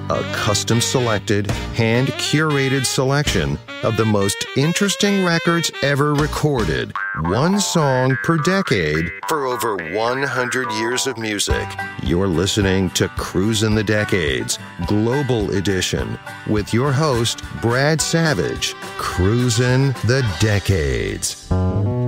a custom-selected, hand-curated selection of the most interesting records ever recorded, one song per decade for over 100 years of music. You're listening to Cruisin' the Decades, Global Edition, with your host, Brad Savage. Cruisin' the Decades.